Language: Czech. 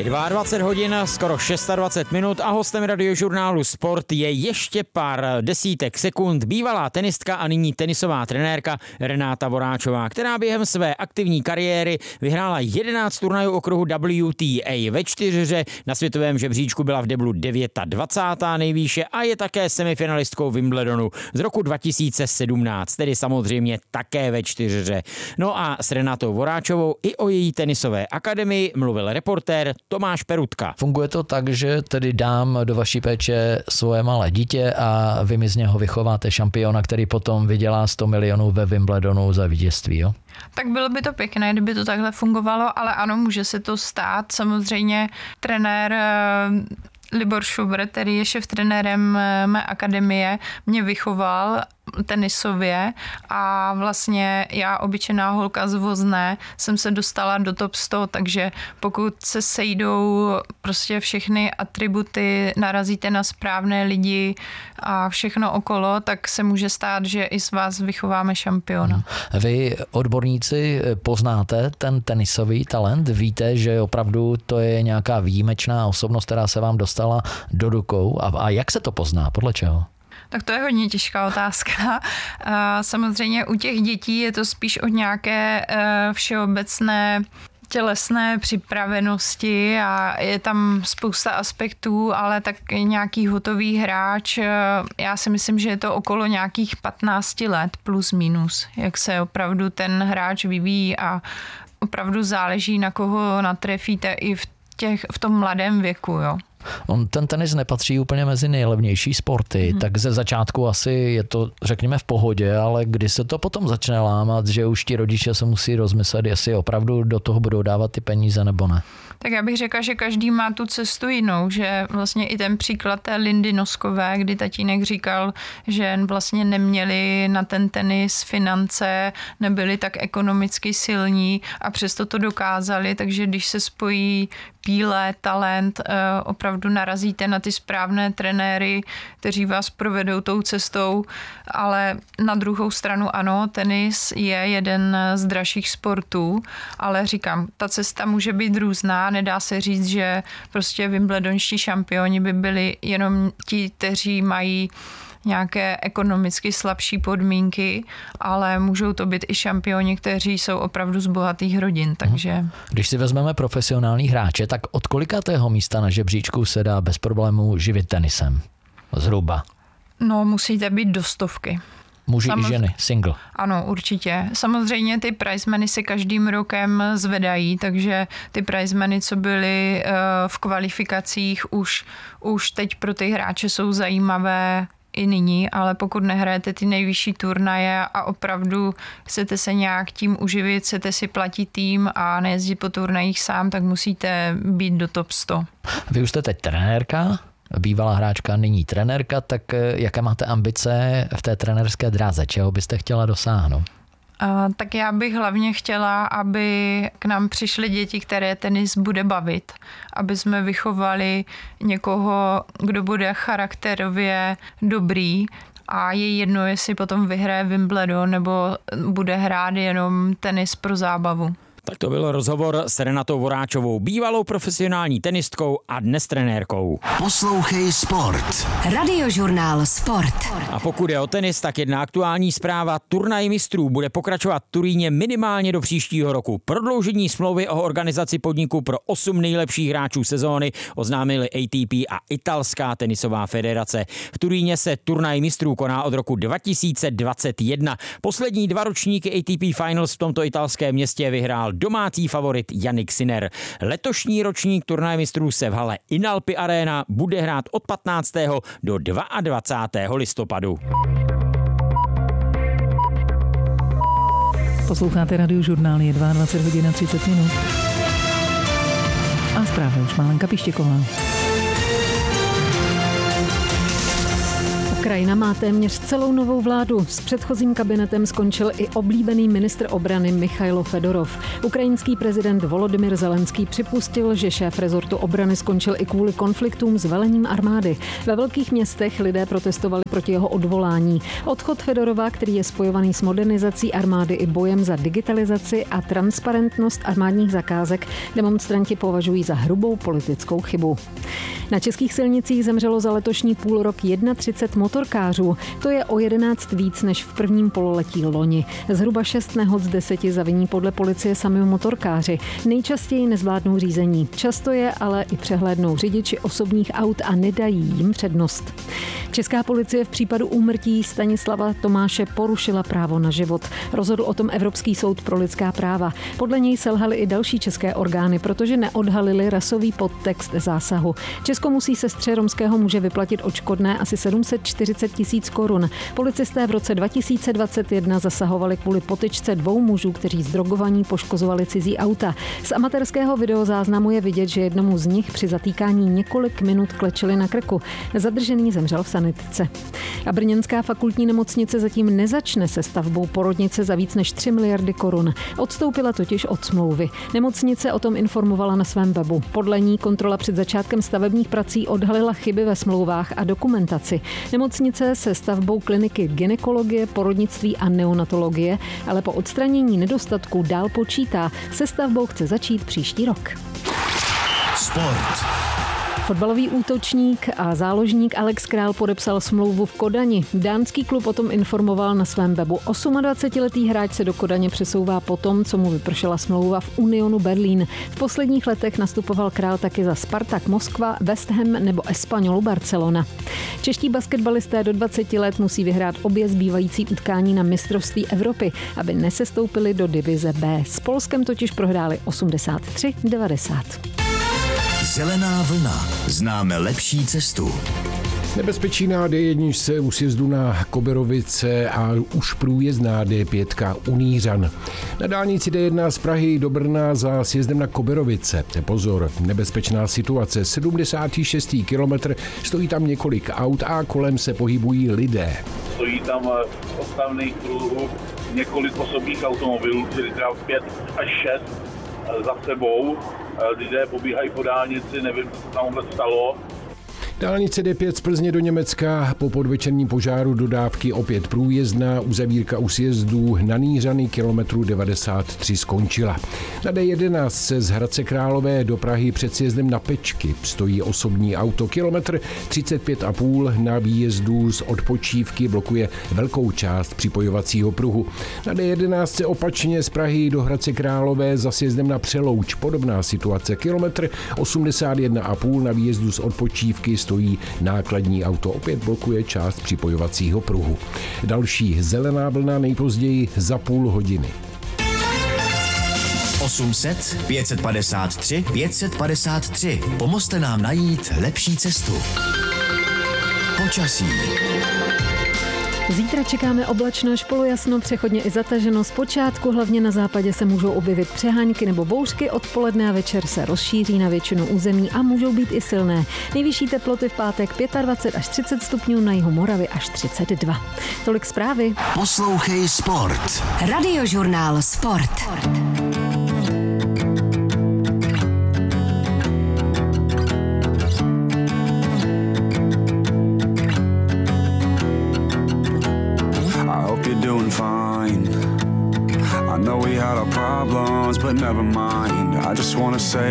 Je 22 hodin, skoro 26 minut a hostem radiožurnálu Sport je ještě pár desítek sekund bývalá tenistka a nyní tenisová trenérka Renáta Voráčová, která během své aktivní kariéry vyhrála 11 turnajů okruhu WTA ve čtyřhře, na světovém žebříčku byla v deblu 29. nejvýše a je také semifinalistkou Wimbledonu z roku 2017, tedy samozřejmě také ve čtyřhře. No a s Renátou Voráčovou i o její tenisové akademii mluvil reportér Tomáš Perutka. Funguje to tak, že tedy dám do vaší péče svoje malé dítě a vy mi z něho vychováte šampiona, který potom vydělá 100 milionů ve Wimbledonu za vítězství, jo? Tak bylo by to pěkné, kdyby to takhle fungovalo, ale ano, může se to stát. Samozřejmě trenér Libor Šubr, který je šéftrenérem mé akademie, mě vychoval tenisově a vlastně já, obyčejná holka z Vozné, jsem se dostala do top 100, takže pokud se sejdou prostě všechny atributy, narazíte na správné lidi a všechno okolo, tak se může stát, že i z vás vychováme šampiona. Vy, odborníci, poznáte ten tenisový talent? Víte, že opravdu to je nějaká výjimečná osobnost, která se vám dostala do rukou? A jak se to pozná? Podle čeho? Tak to je hodně těžká otázka. Samozřejmě u těch dětí je to spíš od nějaké všeobecné tělesné připravenosti a je tam spousta aspektů, ale tak nějaký hotový hráč, já si myslím, že je to okolo nějakých 15 let plus minus, jak se opravdu ten hráč vyvíjí a opravdu záleží, na koho natrefíte i v tom mladém věku, jo. Ten tenis nepatří úplně mezi nejlevnější sporty, tak ze začátku asi je to, řekněme, v pohodě, ale kdy se to potom začne lámat, že už ti rodiče se musí rozmyslet, jestli opravdu do toho budou dávat ty peníze nebo ne. Tak já bych řekla, že každý má tu cestu jinou, že vlastně i ten příklad té Lindy Noskové, kdy tatínek říkal, že vlastně neměli na ten tenis finance, nebyli tak ekonomicky silní a přesto to dokázali, takže když se spojí píle, talent, opravdu narazíte na ty správné trenéry, kteří vás provedou tou cestou, ale na druhou stranu ano, tenis je jeden z dražších sportů, ale říkám, ta cesta může být různá, nedá se říct, že prostě wimbledonští šampioni by byli jenom ti, kteří mají nějaké ekonomicky slabší podmínky, ale můžou to být i šampioni, kteří jsou opravdu z bohatých rodin, takže... Když si vezmeme profesionální hráče, tak od kolikátého místa na žebříčku se dá bez problémů živit tenisem? Zhruba. No, musíte být do 100. Muži i ženy, single. Ano, určitě. Samozřejmě ty prizemoney se každým rokem zvedají, takže ty prizemoney, co byly v kvalifikacích, už teď pro ty hráče jsou zajímavé i nyní, ale pokud nehrajete ty nejvyšší turnaje a opravdu chcete se nějak tím uživit, chcete si platit tým a nejezdit po turnajích sám, tak musíte být do top 100. Vy už jste teď trenérka, bývalá hráčka, nyní trenérka, tak jaké máte ambice v té trenérské dráze? Čeho byste chtěla dosáhnout? Tak já bych hlavně chtěla, aby k nám přišly děti, které tenis bude bavit, aby jsme vychovali někoho, kdo bude charakterově dobrý a je jedno, jestli potom vyhraje Wimbledon nebo bude hrát jenom tenis pro zábavu. Tak to byl rozhovor s Renatou Voráčovou, bývalou profesionální tenistkou a dnes trenérkou. Poslouchej Sport. Radiožurnál Sport. A pokud je o tenis, tak jedna aktuální zpráva. Turnaj mistrů bude pokračovat v Turíně minimálně do příštího roku. Prodloužení smlouvy o organizaci podniku pro 8 nejlepších hráčů sezóny oznámili ATP a Italská tenisová federace. V Turíně se turnaj mistrů koná od roku 2021. Poslední 2 ročníky ATP Finals v tomto italském městě vyhrál domácí favorit Jannik Sinner. Letošní ročník turnaje mistrů se v hale Inalpi Arena bude hrát od 15. do 22. listopadu. Posloucháte Radiožurnál, je 22 hodin a 30 minut. A zprávy už má Lenka Pištěková. Ukrajina má téměř celou novou vládu. S předchozím kabinetem skončil i oblíbený ministr obrany Michailo Fedorov. Ukrajinský prezident Volodymyr Zelenský připustil, že šéf rezortu obrany skončil i kvůli konfliktům s velením armády. Ve velkých městech lidé protestovali proti jeho odvolání. Odchod Fedorova, který je spojovaný s modernizací armády i bojem za digitalizaci a transparentnost armádních zakázek, demonstranti považují za hrubou politickou chybu. Na českých silnicích zemřelo za letošní půlrok 31 motorkářů. To je o 11 víc než v prvním pololetí loni. Zhruba 6 nehod z 10 zaviní podle policie sami motorkáři. Nejčastěji nezvládnou řízení. Často je ale i přehlédnou řidiči osobních aut a nedají jim přednost. Česká policie v případu úmrtí Stanislava Tomáše porušila právo na život. Rozhodl o tom Evropský soud pro lidská práva. Podle něj selhaly i další české orgány, protože neodhalili rasový podtext zásahu. Česko musí sestře romského muže vyplatit odškodné asi 740 000 korun. Policisté v roce 2021 zasahovali kvůli potyčce 2 mužů, kteří zdrogovaní poškozovali cizí auta. Z amatérského videozáznamu je vidět, že jednomu z nich při zatýkání několik minut klečeli na krku. Zadržený zemřel v sanitce. A brněnská fakultní nemocnice zatím nezačne se stavbou porodnice za víc než 3 miliardy korun. Odstoupila totiž od smlouvy. Nemocnice o tom informovala na svém webu. Podle ní kontrola před začátkem stavebních prací odhalila chyby ve smlouvách a dokumentaci. Nemocnice se stavbou kliniky gynekologie, porodnictví a neonatologie, ale po odstranění nedostatků dál počítá. Se stavbou chce začít příští rok. Sport. Fotbalový útočník a záložník Alex Král podepsal smlouvu v Kodani. Dánský klub o tom informoval na svém webu. 28letý hráč se do Kodaně přesouvá po tom, co mu vypršela smlouva v Unionu Berlín. V posledních letech nastupoval Král taky za Spartak Moskva, West Ham nebo Espanyolu Barcelona. Čeští basketbalisté do 20 let musí vyhrát obě zbývající utkání na mistrovství Evropy, aby nesestoupili do divize B. S Polskem totiž prohráli 83-90. Zelená vlna. Známe lepší cestu. Nebezpečí na D1 u sjezdu na Koberovice a už průjezdná D5 u Nířan. Na dálnici D1 z Prahy do Brna za sjezdem na Koberovice. Pozor, nebezpečná situace. 76. kilometr, stojí tam několik aut a kolem se pohybují lidé. Stojí tam odstavných pruhů několik osobních automobilů, tedy třeba 5 až 6 za sebou. Lidé pobíhají po dálnici, nevím, co se tam vůbec stalo. Dálnice D5 z Plzně do Německa po podvečerním požáru dodávky opět průjezdná, uzavírka u sjezdů na Nířany kilometru 93 skončila. Na D11 se z Hradce Králové do Prahy před sjezdem na Pečky stojí osobní auto. Kilometr 35,5 na výjezdu z Odpočívky blokuje velkou část připojovacího pruhu. Na D11 opačně z Prahy do Hradce Králové za sjezdem na Přelouč. Podobná situace. Kilometr 81,5 na výjezdu z Odpočívky stojí nákladní auto, opět blokuje část připojovacího pruhu. Další zelená vlna nejpozději za půl hodiny. 800 553 553. Pomozte nám najít lepší cestu. Počasí. Zítra čekáme oblačno až polojasno, přechodně i zataženo. Zpočátku hlavně na západě se můžou objevit přehánky nebo bouřky, odpoledne a večer se rozšíří na většinu území a můžou být i silné. Nejvyšší teploty v pátek 25 až 30 stupňů, na jihu Moravy až 32. Tolik zprávy. Poslouchej Sport. Radiožurnál Sport. Fine. I know we had our problems, but never mind. I just wanna say